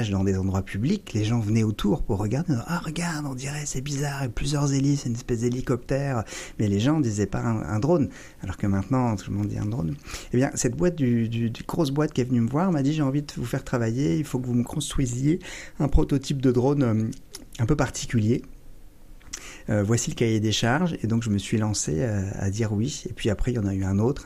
dans des endroits publics, les gens venaient autour pour regarder. Ah, regarde, on dirait, c'est bizarre, et plusieurs hélices, une espèce d'hélicoptère. Mais les gens ne disaient pas un drone. Alors que maintenant, tout le monde dit un drone. Eh bien, cette boîte, grosse boîte qui est venue me voir, m'a dit, j'ai envie de vous faire travailler, il faut que vous me construisiez un prototype de drone un peu particulier. Voici le cahier des charges. Et donc, je me suis lancé à dire oui. Et puis après, il y en a eu un autre.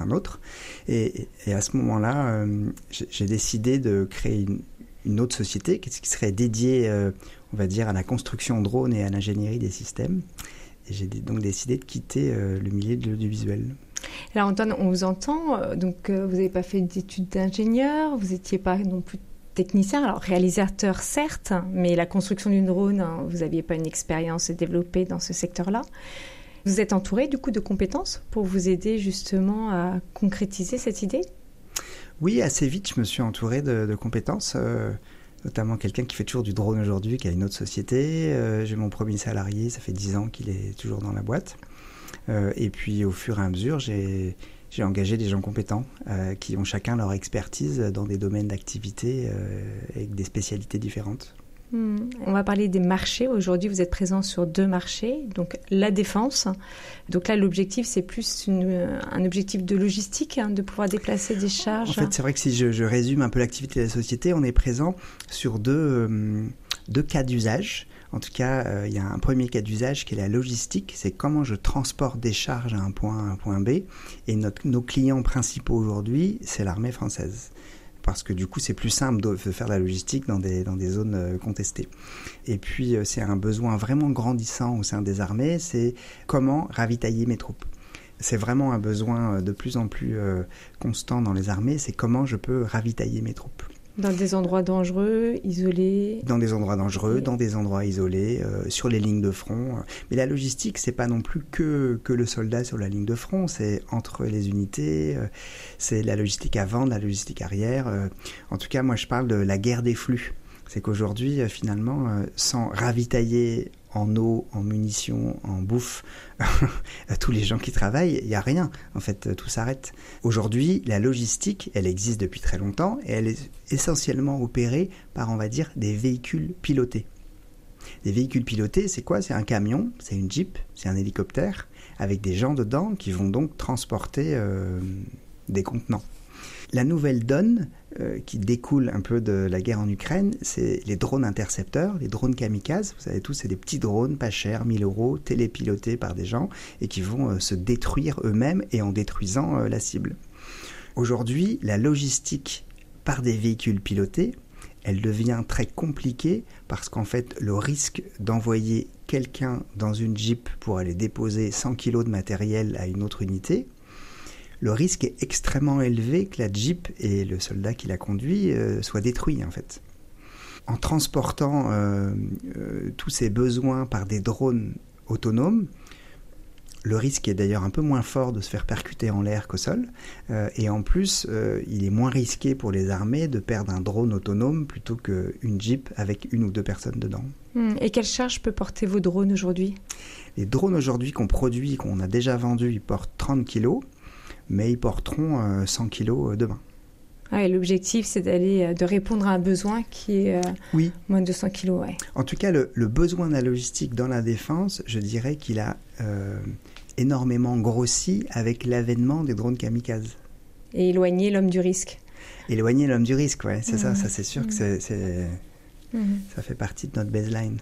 Et à ce moment-là, j'ai décidé de créer une autre société qui serait dédiée, on va dire, à la construction drone et à l'ingénierie des systèmes. Et j'ai donc décidé de quitter le milieu de l'audiovisuel. Alors Antoine, on vous entend, donc vous n'avez pas fait d'études d'ingénieur, vous n'étiez pas non plus technicien, alors réalisateur certes, mais la construction d'une drone, vous n'aviez pas une expérience développée dans ce secteur-là. Vous êtes entouré du coup de compétences pour vous aider justement à concrétiser cette idée ? Oui, assez vite, je me suis entouré de compétences, notamment quelqu'un qui fait toujours du drone aujourd'hui, qui a une autre société. J'ai mon premier salarié, ça fait 10 ans qu'il est toujours dans la boîte. Et puis, au fur et à mesure, j'ai engagé des gens compétents qui ont chacun leur expertise dans des domaines d'activité avec des spécialités différentes. On va parler des marchés. Aujourd'hui, vous êtes présent sur 2 marchés. Donc, la défense. Donc là, l'objectif, c'est plus un objectif de logistique, de pouvoir déplacer des charges. En fait, c'est vrai que si je résume un peu l'activité de la société, on est présent sur deux cas d'usage. En tout cas, il y a un premier cas d'usage qui est la logistique. C'est comment je transporte des charges à un point A à un point B. Et nos clients principaux aujourd'hui, c'est l'armée française. Parce que du coup, c'est plus simple de faire de la logistique dans des zones contestées. Et puis, c'est un besoin vraiment grandissant au sein des armées, c'est comment ravitailler mes troupes. C'est vraiment un besoin de plus en plus constant dans les armées, c'est comment je peux ravitailler mes troupes. Dans des endroits dangereux, isolés. Dans des endroits dangereux, dans des endroits isolés, sur les lignes de front. Mais la logistique, c'est pas non plus que le soldat sur la ligne de front, c'est entre les unités, c'est la logistique avant, la logistique arrière. En tout cas, moi, je parle de la guerre des flux. C'est qu'aujourd'hui, finalement, sans ravitailler en eau, en munitions, en bouffe, tous les gens qui travaillent, il n'y a rien. En fait, tout s'arrête. Aujourd'hui, la logistique, elle existe depuis très longtemps et elle est essentiellement opérée par, on va dire, des véhicules pilotés. Des véhicules pilotés, c'est quoi ? C'est un camion, c'est une Jeep, c'est un hélicoptère, avec des gens dedans qui vont donc transporter des contenants. La nouvelle donne qui découle un peu de la guerre en Ukraine, c'est les drones intercepteurs, les drones kamikazes. Vous savez tous, c'est des petits drones pas chers, 1 000 €, télépilotés par des gens et qui vont se détruire eux-mêmes et en détruisant la cible. Aujourd'hui, la logistique par des véhicules pilotés, elle devient très compliquée parce qu'en fait, le risque d'envoyer quelqu'un dans une Jeep pour aller déposer 100 kg de matériel à une autre unité, le risque est extrêmement élevé que la Jeep et le soldat qui la conduit soient détruits en fait. En transportant tous ces besoins par des drones autonomes, le risque est d'ailleurs un peu moins fort de se faire percuter en l'air qu'au sol. Et en plus, il est moins risqué pour les armées de perdre un drone autonome plutôt qu'une Jeep avec 1 ou 2 personnes dedans. Et quelle charge peut porter vos drones aujourd'hui ? Les drones aujourd'hui qu'on produit, qu'on a déjà vendus, ils portent 30 kg. Mais ils porteront 100 kg demain. Ah, et l'objectif, c'est de répondre à un besoin qui est moins de 100 kg. Ouais. En tout cas, le besoin de la logistique dans la défense, je dirais qu'il a énormément grossi avec l'avènement des drones kamikazes. Et éloigner l'homme du risque. Éloigner l'homme du risque, ouais, c'est ça c'est sûr que ça fait partie de notre baseline.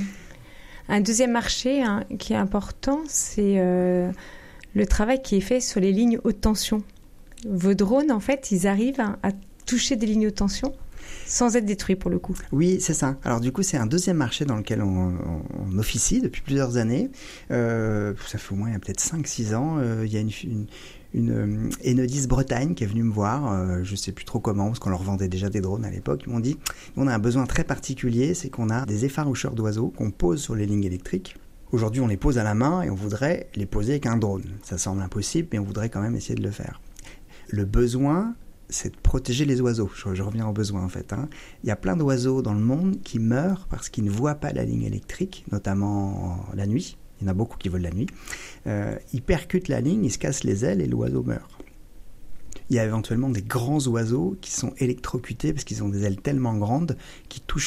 Un deuxième marché qui est important, c'est le travail qui est fait sur les lignes haute tension. Vos drones, en fait, ils arrivent à toucher des lignes haute tension sans être détruits pour le coup. Oui, c'est ça. Alors du coup, c'est un deuxième marché dans lequel on officie depuis plusieurs années. Ça fait au moins il y a peut-être 5-6 ans. Il y a une Enedis Bretagne qui est venue me voir, je ne sais plus trop comment, parce qu'on leur vendait déjà des drones à l'époque. Ils m'ont dit, on a un besoin très particulier, c'est qu'on a des effaroucheurs d'oiseaux qu'on pose sur les lignes électriques. Aujourd'hui, on les pose à la main et on voudrait les poser avec un drone. Ça semble impossible, mais on voudrait quand même essayer de le faire. Le besoin, c'est de protéger les oiseaux. Je reviens au besoin, en fait. Il y a plein d'oiseaux dans le monde qui meurent parce qu'ils ne voient pas la ligne électrique, notamment la nuit. Il y en a beaucoup qui volent la nuit. Ils percutent la ligne, ils se cassent les ailes et l'oiseau meurt. il y a éventuellement des grands oiseaux qui sont électrocutés parce qu'ils ont des ailes tellement grandes qui touchent